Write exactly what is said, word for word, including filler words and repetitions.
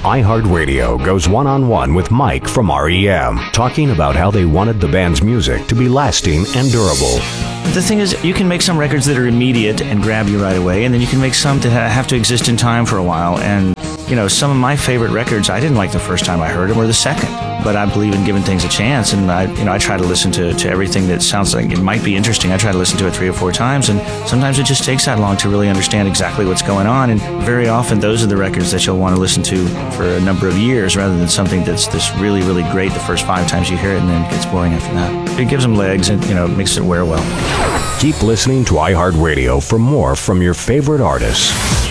iHeartRadio goes one-on-one with Mike from R E M, talking about how they wanted the band's music to be lasting and durable. The thing is, you can make some records that are immediate and grab you right away, and then you can make some that have to exist in time for a while. And, you know, some of my favorite records, I didn't like the first time I heard them or the second. But I believe in giving things a chance, and I, you know, I try to listen to, to everything that sounds like it might be interesting. I try to listen to it three or four times, and sometimes it just takes that long to really understand exactly what's going on. And very often, those are the records that you'll want to listen to for a number of years, rather than something that's this really, really great the first five times you hear it, and then it gets boring after that. It gives them legs, and you know, it makes it wear well. Keep listening to iHeartRadio for more from your favorite artists.